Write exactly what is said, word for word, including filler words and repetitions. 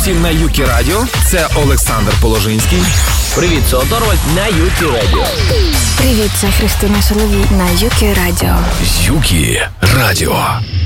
всім на Юкі Радіо. Це Олександр Положинський. Привіт, це Оторвальд на Юкі Радіо. Привіт, це Христина Соловій на Юкі Радіо. Юкі Радіо.